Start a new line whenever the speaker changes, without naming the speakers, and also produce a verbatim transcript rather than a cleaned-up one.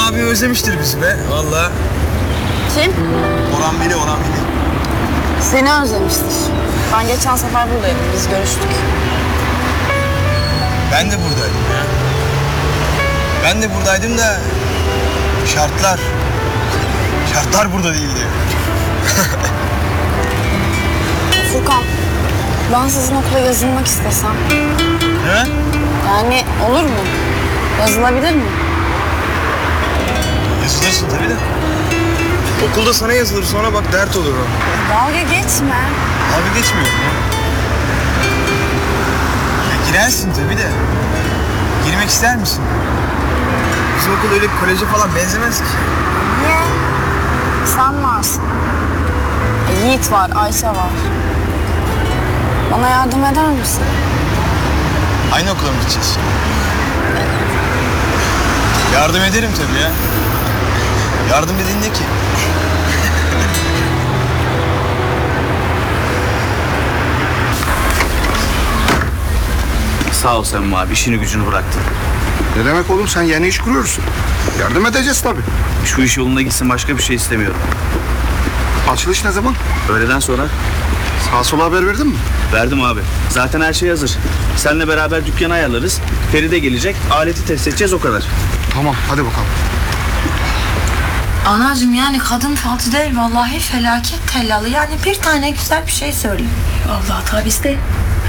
abi özlemiştir bizi be vallahi.
Kim?
Orhan Veli, Orhan Veli.
Seni özlemiştir. Ben geçen sefer buradaydım, biz görüştük.
Ben de buradaydım ya. Ben de buradaydım da şartlar, şartlar burada değildi.
Furkan, ben sizin okula yazılmak istesem.
He?
Yani olur mu? Yazılabilir mi?
Yazılırsın tabii de. Okulda sana yazılır, sonra bak dert olur o.
Dalga geçme.
Abi geçmiyorum ya. Ya girersin tabii de. Girmek ister misin? Bizim okul öyle koleje falan benzemez ki.
Niye? Sen varsın. E, Yiğit var, Ayşe var. Bana yardım eder misin?
Aynı okula mı gideceğiz? Yardım ederim tabii ya. Yardım dediğin ne ki?
Sağ ol Samim abi, işini gücünü bıraktın.
Ne demek oğlum, sen yeni iş kuruyorsun. Yardım edeceğiz tabii.
Şu iş yoluna gitsin, başka bir şey istemiyorum.
Açılış ne zaman?
Öğleden sonra
Sağa sola haber verdin mi?
verdim abi. Zaten her şey hazır. Seninle beraber dükkanı ayarlarız. Feride gelecek, aleti test edeceğiz, o kadar.
Tamam, hadi bakalım.
Anacığım yani kadın falcı değil vallahi, felaket tellalı. Yani bir tane güzel bir şey söyle.
Allah tabi iste.